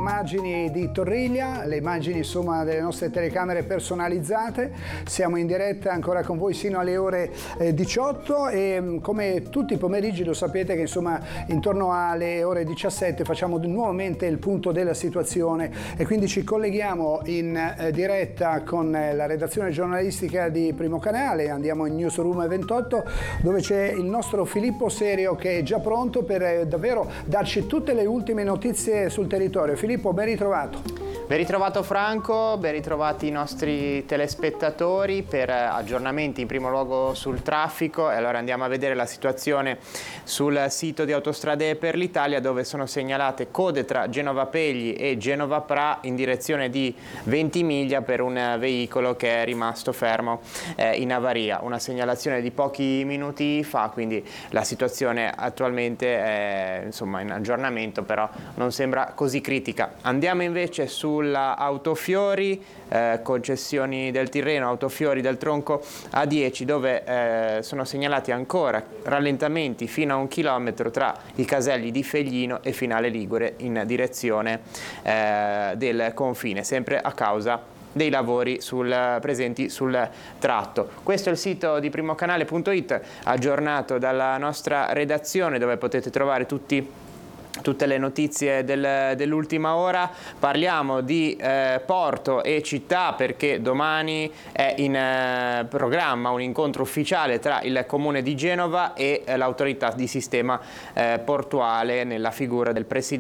immagini di Torriglia, le immagini insomma delle nostre telecamere personalizzate. Siamo in diretta ancora con voi sino alle ore 18 e come tutti i pomeriggi lo sapete che insomma intorno alle ore 17 facciamo nuovamente il punto della situazione e quindi ci colleghiamo in diretta con la redazione giornalistica di Primo Canale. Andiamo in Newsroom 28 dove c'è il nostro Filippo Serio che è già pronto per davvero darci tutte le ultime notizie sul territorio. Filippo, ben ritrovato. Ben ritrovato Franco, ben ritrovati i nostri telespettatori per aggiornamenti in primo luogo sul traffico. E allora andiamo a vedere la situazione sul sito di Autostrade per l'Italia, dove sono segnalate code tra Genova Pegli e Genova Pra in direzione di Ventimiglia per un veicolo che è rimasto fermo in avaria. Una segnalazione di pochi minuti fa, quindi la situazione attualmente è insomma in aggiornamento, però non sembra così critica. Andiamo invece sulla Autofiori, concessioni del Tirreno, Autofiori del tronco A10, dove sono segnalati ancora rallentamenti fino a 1 chilometro tra i caselli di Feglino e Finale Ligure in direzione del confine, sempre a causa dei lavori presenti sul tratto. Questo è il sito di primocanale.it aggiornato dalla nostra redazione, dove potete trovare tutte le notizie dell'ultima ora. Parliamo di porto e città perché domani è in programma un incontro ufficiale tra il Comune di Genova e l'autorità di sistema portuale nella figura del presidente